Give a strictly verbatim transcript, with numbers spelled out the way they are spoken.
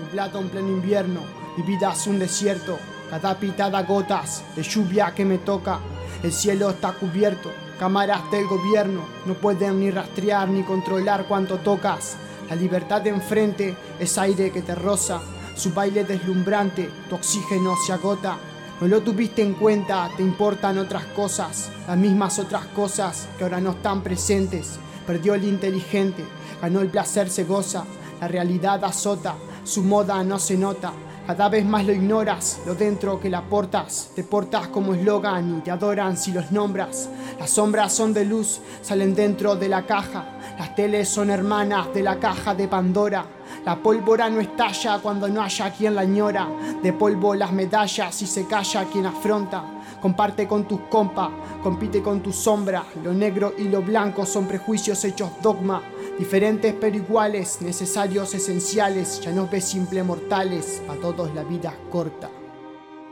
plato en pleno invierno. Mi vida es un desierto, cada pitada gotas de lluvia que me toca. El cielo está cubierto, cámaras del gobierno no pueden ni rastrear ni controlar cuánto tocas. La libertad de enfrente es aire que te roza, su baile deslumbrante, tu oxígeno se agota. No lo tuviste en cuenta, te importan otras cosas, las mismas otras cosas que ahora no están presentes. Perdió el inteligente, ganó el placer, se goza, la realidad azota, su moda no se nota. Cada vez más lo ignoras, lo dentro que la portas, te portas como eslogan y te adoran si los nombras. Las sombras son de luz, salen dentro de la caja, las teles son hermanas de la caja de Pandora. La pólvora no estalla cuando no haya quien la añora, de polvo las medallas y se calla quien afronta. Comparte con tus compas, compite con tu sombra, lo negro y lo blanco son prejuicios hechos dogma. Diferentes pero iguales, necesarios, esenciales, ya no ves simple mortales, a todos la vida es corta.